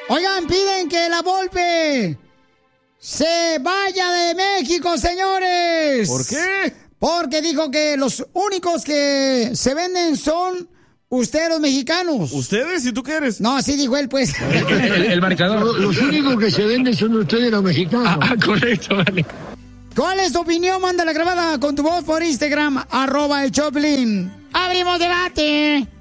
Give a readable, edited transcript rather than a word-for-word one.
Oigan, piden que la Volpe se vaya de México, señores. ¿Por qué? Porque dijo que los únicos que se venden son ustedes los mexicanos. ¿Ustedes? ¿Y tú qué eres? No, así dijo él, pues. El marcador. Los únicos que se venden son ustedes los mexicanos. Correcto, vale. ¿Cuál es tu opinión? Mándala grabada con tu voz por Instagram, @el Choplin. ¡Abrimos debate!